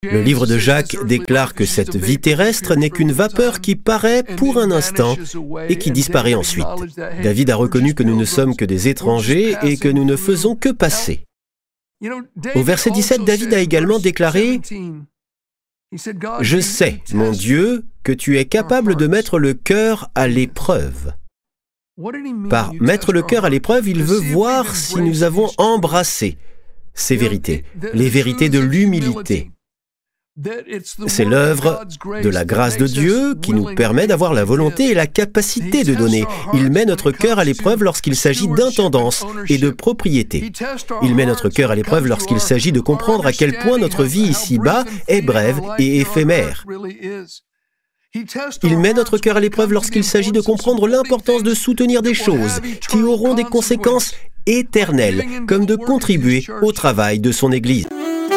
Le livre de Jacques déclare que cette vie terrestre n'est qu'une vapeur qui paraît pour un instant et qui disparaît ensuite. David a reconnu que nous ne sommes que des étrangers et que nous ne faisons que passer. Au verset 17, David a également déclaré « Je sais, mon Dieu, que tu es capable de mettre le cœur à l'épreuve. » Par mettre le cœur à l'épreuve, il veut voir si nous avons embrassé ces vérités, les vérités de l'humilité. C'est l'œuvre de la grâce de Dieu qui nous permet d'avoir la volonté et la capacité de donner. Il met notre cœur à l'épreuve lorsqu'il s'agit d'intendance et de propriété. Il met notre cœur à l'épreuve lorsqu'il s'agit de comprendre à quel point notre vie ici-bas est brève et éphémère. Il met notre cœur à l'épreuve lorsqu'il s'agit de comprendre l'importance de soutenir des choses qui auront des conséquences éternelles, comme de contribuer au travail de son Église.